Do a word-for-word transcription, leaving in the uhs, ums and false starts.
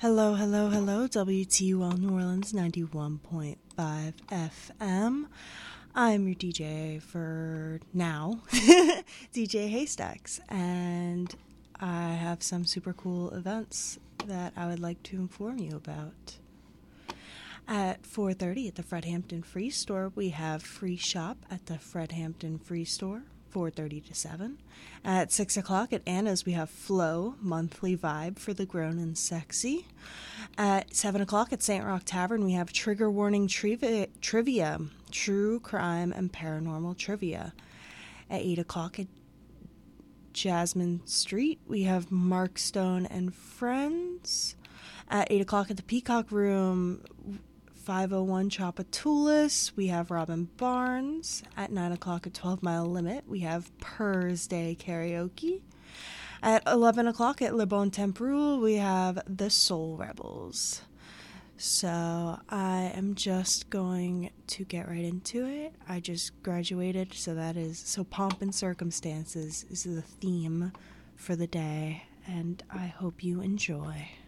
Hello, hello, hello, W T U L New Orleans ninety-one point five F M. I'm your D J for now, D J Haystacks, and I have some super cool events that I would like to inform you about. At four thirty at the Fred Hampton Free Store, we have Free Shop at the Fred Hampton Free Store, four thirty to seven. At six o'clock at Anna's, we have Flow, Monthly Vibe for the Grown and Sexy. At seven o'clock at Saint Roch Tavern, we have Trigger Warning Trivia, trivia True Crime and Paranormal Trivia. At eight o'clock at Jasmine Street, we have Mark Stone and Friends. At eight o'clock at the Peacock Room, five oh one Chapatulas, we have Robin Barnes. At nine o'clock at twelve Mile Limit, we have Purrs Day Karaoke. At eleven o'clock at Le Bon Temporal, we have the Soul Rebels. So I am just going to get right into it. I just graduated, so that is, so Pomp and Circumstances is the theme for the day, and I hope you enjoy.